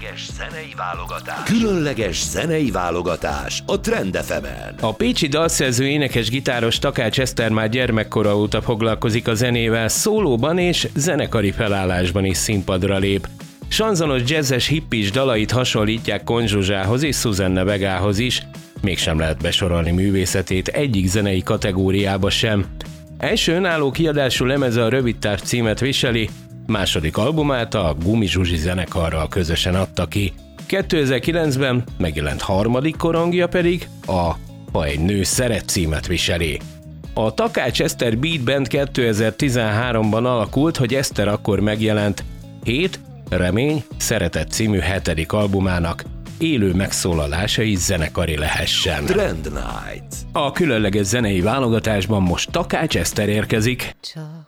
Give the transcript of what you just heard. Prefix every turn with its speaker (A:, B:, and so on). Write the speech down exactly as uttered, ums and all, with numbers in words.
A: Különleges zenei válogatás. Különleges zenei válogatás a Trend ef emen.
B: A pécsi dalszerző, énekes, gitáros Takács Eszter már gyermekkora óta foglalkozik a zenével, szólóban és zenekari felállásban is színpadra lép. Sanzonos, jazzes, hippis dalait hasonlítják Kon Zsuzsához és Suzanne Vegához is, mégsem lehet besorolni művészetét egyik zenei kategóriába sem. Első önálló kiadású lemeze a Rövidtáv címet viseli, második albumát a Gumi Zsuzsi zenekarral közösen adta ki. kétezer-kilencben megjelent harmadik korongja pedig a Ha egy nő szeret címet viseli. A Takács Eszter Beat Band kétezer-tizenháromban alakult, hogy Eszter akkor megjelent Hét, Remény, Szeretet című hetedik albumának élő megszólalása is zenekari lehessen.
A: Trend Night.
B: A különleges zenei válogatásban most Takács Eszter érkezik.
C: Csak